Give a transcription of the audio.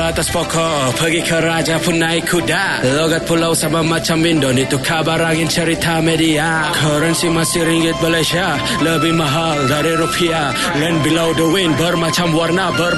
atas pokok, pergi ke raja pun naik kuda. Logat pulau sama macam Indon, itu kabar angin cerita media. Currency masih ringgit Malaysia, lebih mahal dari rupiah. Land below the wind, bermacam warna